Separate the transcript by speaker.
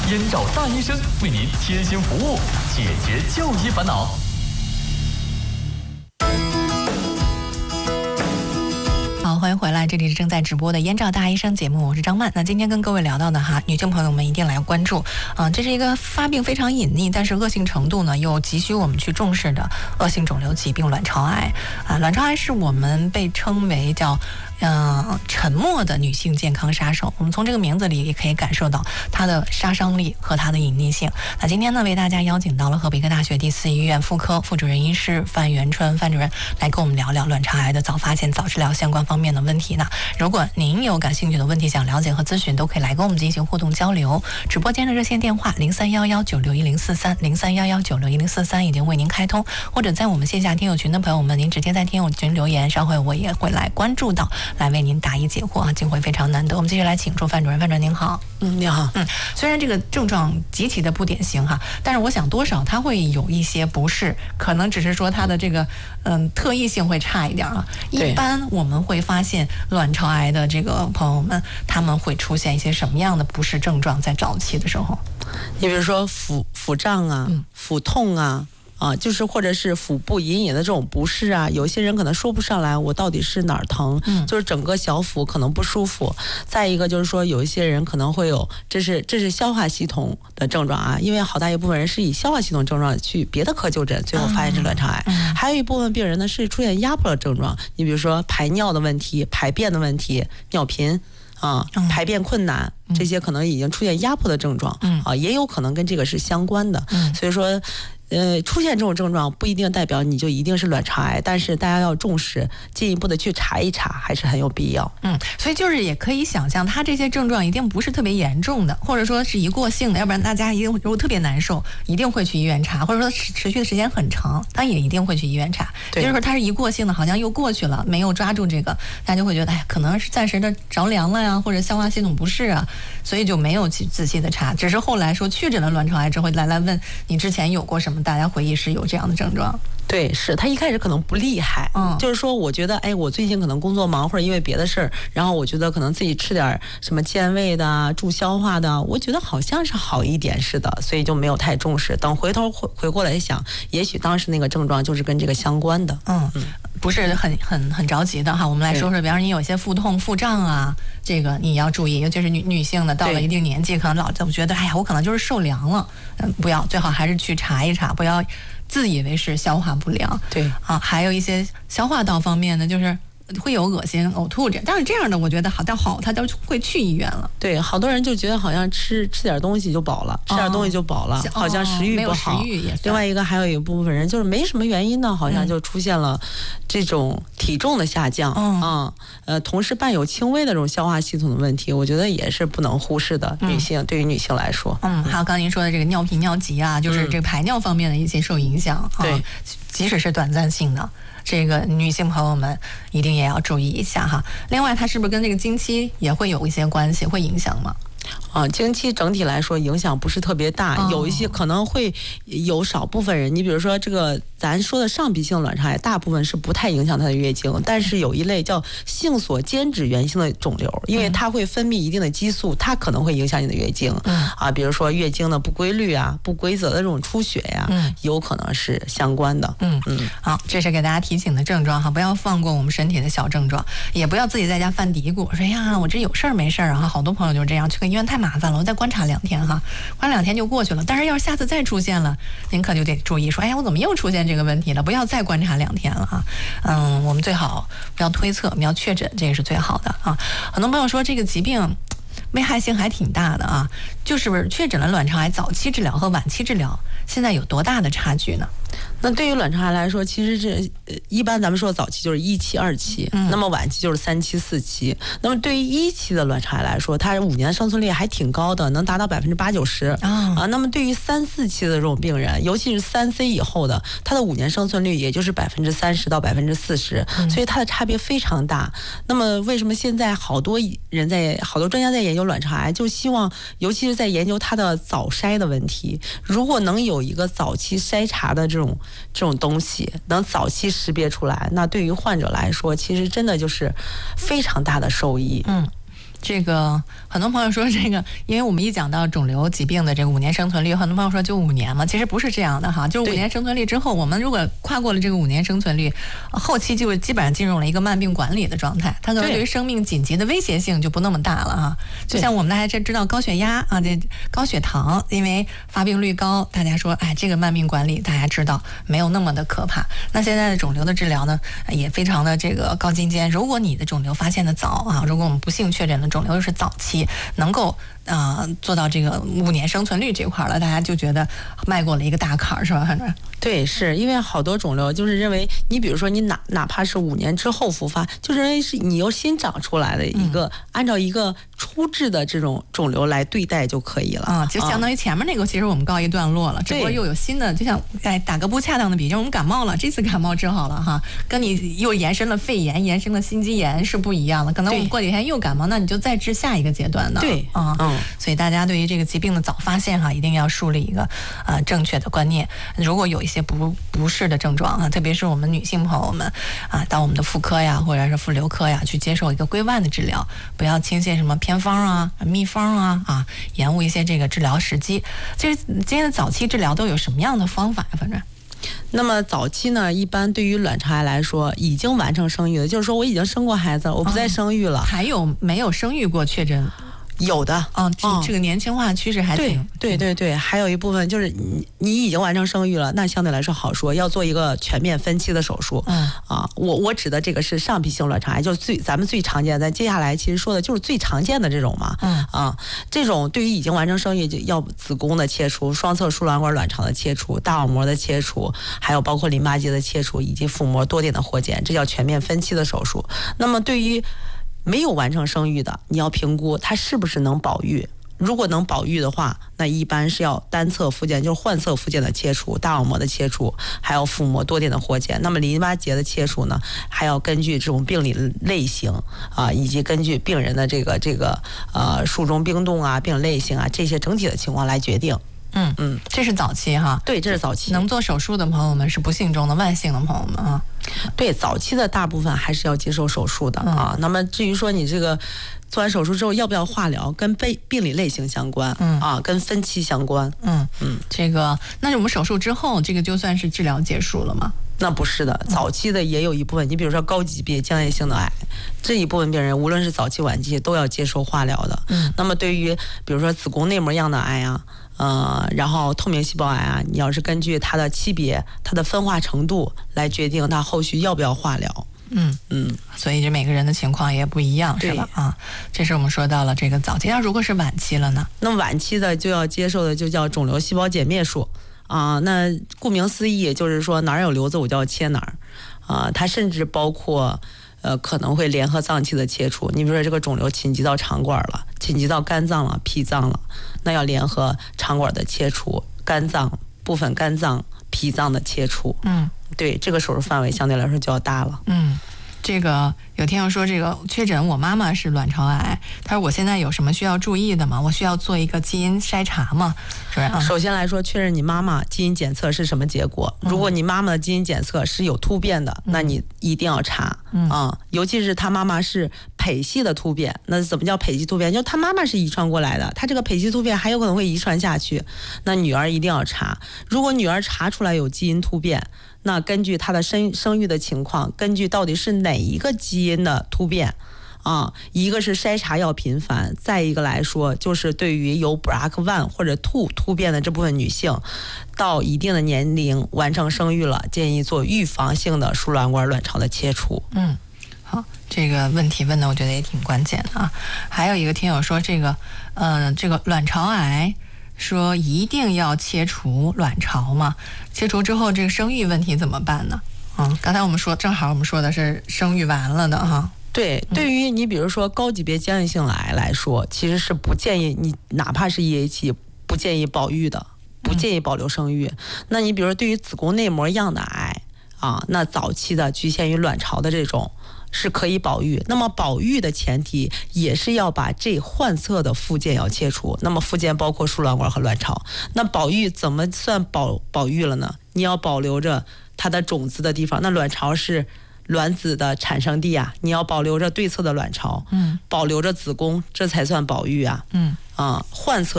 Speaker 1: 燕赵大医生为您贴心服务，解决就医烦恼。
Speaker 2: 好，欢迎回来，这里是正在直播的燕赵大医生节目，我是张曼。那今天跟各位聊到的哈，女性朋友们一定来关注这是一个发病非常隐匿，但是恶性程度呢又急需我们去重视的恶性肿瘤疾病——卵巢癌卵巢癌是我们被称为叫沉默的女性健康杀手。我们从这个名字里也可以感受到它的杀伤力和它的隐匿性。那今天呢，为大家邀请到了河北医科大学第4医院妇科副主任医师范元春范主任来跟我们聊聊卵巢癌的早发现、早治疗相关方面的问题呢。如果您有感兴趣的问题想了解和咨询，都可以来跟我们进行互动交流。直播间的热线电话0311961043 0311961043已经为您开通，或者在我们线下听友群的朋友们，您直接在听友群留言，稍后我也会来关注到，来为您答疑解惑机会非常难得。我们继续来请出范主任。范主任您好。
Speaker 3: 你好。
Speaker 2: 虽然这个症状极其的不典型哈，但是我想多少它会有一些不适，可能只是说它的这个特异性会差一点啊。一般我们会发现卵巢癌的这个朋友们，他们会出现一些什么样的不适症状在早期的时候？
Speaker 3: 你比如说腹胀啊，腹痛啊。就是或者是腹部隐隐的这种不适啊，有些人可能说不上来我到底是哪儿疼，就是整个小腹可能不舒服。再一个就是说有一些人可能会有，这是消化系统的症状啊，因为好大一部分人是以消化系统症状去别的科就诊，最后发现是卵巢癌。还有一部分病人呢是出现压迫的症状，你比如说排尿的问题、排便的问题、尿频排便困难，这些可能已经出现压迫的症状也有可能跟这个是相关的。所以说出现这种症状不一定代表你就一定是卵巢癌，但是大家要重视，进一步的去查一查还是很有必要。
Speaker 2: 所以就是也可以想象，他这些症状一定不是特别严重的，或者说是一过性的，要不然大家一定如果特别难受，一定会去医院查，或者说持续的时间很长，他也一定会去医院查。就是说他是一过性的，好像又过去了，没有抓住这个，大家就会觉得可能是暂时的着凉了呀，或者消化系统不适啊，所以就没有去仔细的查，只是后来说确诊了卵巢癌之后来问你之前有过什么，大家回忆是有这样的症状。
Speaker 3: 对，是他一开始可能不厉害，就是说我觉得我最近可能工作忙或者因为别的事儿，然后我觉得可能自己吃点什么健胃的、助消化的，我觉得好像是好一点似的，所以就没有太重视。等回过来想，也许当时那个症状就是跟这个相关的。
Speaker 2: 不是很着急的哈。我们来说说，比方说你有些腹痛、腹胀啊，这个你要注意，尤其是女性的，到了一定年纪，可能老觉得我可能就是受凉了，不要，最好还是去查一查，不要自以为是消化不良。还有一些消化道方面的，就是会有恶心、呕吐但是这样的我觉得他都会去医院了。
Speaker 3: 对，好多人就觉得好像吃点东西就饱了，吃点东西就饱了，好像食欲不好。
Speaker 2: 没有食欲也
Speaker 3: 另外一个还有一部分人就是没什么原因呢，好像就出现了这种体重的下降同时伴有轻微的这种消化系统的问题，我觉得也是不能忽视的。对于女性来说，
Speaker 2: 还有刚您说的这个尿频尿急啊，就是这个排尿方面的一些受影响。
Speaker 3: 对，
Speaker 2: 即使是短暂性的，这个女性朋友们一定也要注意一下哈。另外，它是不是跟这个经期也会有一些关系，会影响吗？
Speaker 3: 经期整体来说影响不是特别大，有一些可能会有少部分人，你比如说这个咱说的上皮性卵巢癌，大部分是不太影响它的月经，但是有一类叫性锁间质源性的肿瘤，因为它会分泌一定的激素，它可能会影响你的月经比如说月经的不规律啊、不规则的这种出血呀，有可能是相关的。
Speaker 2: 好，这是给大家提醒的症状哈，不要放过我们身体的小症状，也不要自己在家犯嘀咕，说我这有事儿没事儿啊。好多朋友就是这样，去个医院太麻烦了，我再观察2天哈，观察2天就过去了。但是要是下次再出现了，您可就得注意说，我怎么又出现这个问题了？不要再观察2天了哈。我们最好不要推测，我们要确诊，这个是最好的啊。很多朋友说这个疾病危害性还挺大的啊，就是确诊了卵巢癌，早期治疗和晚期治疗现在有多大的差距呢？
Speaker 3: 那对于卵巢癌来说，其实这一般咱们说早期就是1期、2期，那么晚期就是3期、4期。那么对于1期的卵巢癌来说，它5年生存率还挺高的，能达到80%-90%那么对于3、4期的这种病人，尤其是3C 以后的，它的5年生存率也就是30%到40%，所以它的差别非常大。那么为什么现在好多专家在研究卵巢癌，就希望尤其是在研究它的早筛的问题，如果能有一个早期筛查的这种东西能早期识别出来，那对于患者来说其实真的就是非常大的受益。
Speaker 2: 这个很多朋友说这个，因为我们一讲到肿瘤疾病的这个5年生存率，很多朋友说就5年嘛，其实不是这样的哈，就是5年生存率之后，我们如果跨过了这个5年生存率，后期就基本上进入了一个慢病管理的状态，它可能对于生命紧急的威胁性就不那么大了哈。就像我们大家知道高血压啊，这高血糖，因为发病率高，大家说哎，这个慢病管理大家知道没有那么的可怕。那现在的肿瘤的治疗呢，也非常的这个高精尖。如果你的肿瘤发现的早啊，如果我们不幸确诊的肿瘤又是早期，能够做到这个5年生存率这块了，大家就觉得迈过了一个大坎儿，是吧？反正
Speaker 3: 对，是因为好多肿瘤就是认为你比如说你哪怕是5年之后复发，就认为是你又新长出来的一个，按照一个初治的这种肿瘤来对待就可以了啊，
Speaker 2: 就相当于前面那个其实我们告一段落了，只不过又有新的，就像打个不恰当的比，就是我们感冒了，这次感冒治好了哈，跟你又延伸了肺炎、延伸了心肌炎是不一样的，可能我们过几天又感冒，那你就再治下一个阶段的。
Speaker 3: 对
Speaker 2: 所以大家对于这个疾病的早发现哈，一定要树立一个正确的观念。如果有一些不适的症状啊，特别是我们女性朋友们啊，到我们的妇科呀或者是妇瘤科呀去接受一个规范的治疗，不要轻信什么偏方啊、秘方啊，延误一些这个治疗时机。这今天的早期治疗都有什么样的方法呀？反正。
Speaker 3: 那么早期呢，一般对于卵巢癌来说，已经完成生育的，就是说我已经生过孩子了，我不再生育了。
Speaker 2: 还有没有生育过确诊？
Speaker 3: 有的，
Speaker 2: 这个年轻化趋势还挺
Speaker 3: 对，还有一部分就是你已经完成生育了，那相对来说好说，要做一个全面分期的手术。我指的这个是上皮性卵巢癌，就是咱们最常见的。接下来其实说的就是最常见的这种嘛。这种对于已经完成生育，就要子宫的切除、双侧输卵管卵巢的切除、大网膜的切除，还有包括淋巴结的切除以及腹膜多点的活检，这叫全面分期的手术。那么对于没有完成生育的，你要评估它是不是能保育。如果能保育的话，那一般是要单侧附件，就是患侧附件的切除、大网膜的切除，还有腹膜多点的活检。那么淋巴结的切除呢，还要根据这种病理类型以及根据病人的这个术中冰冻啊、病理类型啊这些整体的情况来决定。
Speaker 2: 这是早期哈。
Speaker 3: 对，这是早期。
Speaker 2: 能做手术的朋友们是不幸中的万幸的朋友们啊。
Speaker 3: 对，早期的大部分还是要接受手术的那么至于说你这个做完手术之后要不要化疗，跟病理类型相关跟分期相关。
Speaker 2: 这个那我们手术之后，这个就算是治疗结束了吗？
Speaker 3: 那不是的，早期的也有一部分，你比如说高级别浆液性的癌，这一部分病人无论是早期晚期都要接受化疗的。那么对于比如说子宫内膜样的癌然后透明细胞癌你要是根据它的期别、它的分化程度来决定它后续要不要化疗。
Speaker 2: 所以这每个人的情况也不一样，是吧？这是我们说到了这个早期。那如果是晚期了呢？
Speaker 3: 那么晚期的就要接受的就叫肿瘤细胞减灭术那顾名思义就是说哪儿有瘤子我就要切哪儿它甚至包括可能会联合脏器的切除。你比如说这个肿瘤侵及到肠管了，侵及到肝脏了、脾脏了，那要联合肠管的切除、肝脏部分、肝脏、脾脏的切除。对，这个手术范围相对来说就要大了。
Speaker 2: 这个有听友说这个确诊我妈妈是卵巢癌，他说我现在有什么需要注意的吗？我需要做一个基因筛查吗？是吧？
Speaker 3: 首先来说，确认你妈妈基因检测是什么结果。如果你妈妈的基因检测是有突变的，那你一定要查尤其是她妈妈是胚系的突变。那怎么叫胚系突变？就是她妈妈是遗传过来的，她这个胚系突变还有可能会遗传下去，那女儿一定要查。如果女儿查出来有基因突变，那根据她的生育的情况，根据到底是哪一个基因的突变一个是筛查要频繁，再一个来说就是对于有 BRCA1 或者2突变的这部分女性，到一定的年龄完成生育了，建议做预防性的输卵管卵巢的切除。
Speaker 2: 好，这个问题问的我觉得也挺关键的还有一个听友说这个卵巢癌说一定要切除卵巢吗？切除之后这个生育问题怎么办呢？刚才我们说正好我们说的是生育完了的
Speaker 3: 对，对于你比如说高级别浆液性癌来说，其实是不建议你哪怕是 EH 不建议保育的，不建议保留生育。那你比如说对于子宫内膜样的癌那早期的局限于卵巢的这种是可以保育。那么保育的前提也是要把这患侧的附件要切除。那么附件包括输卵管和卵巢。那保育怎么算保育了呢？你要保留着它的种子的地方。那卵巢是卵子的产生地啊，你要保留着对侧的卵巢，保留着子宫，这才算保育啊。患侧